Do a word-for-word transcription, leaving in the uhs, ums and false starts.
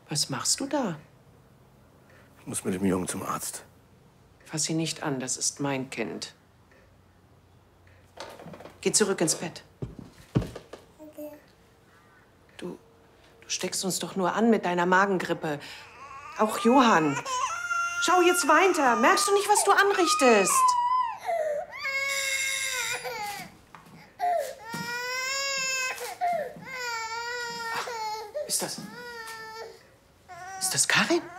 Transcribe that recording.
Was machst du da? Ich muss mit dem Jungen zum Arzt. Fass ihn nicht an, das ist mein Kind. Geh zurück ins Bett. Du, du steckst uns doch nur an mit deiner Magengrippe. Auch Johann. Schau, jetzt weint er. Merkst du nicht, was du anrichtest? Ach, ist das... Ist das Karin?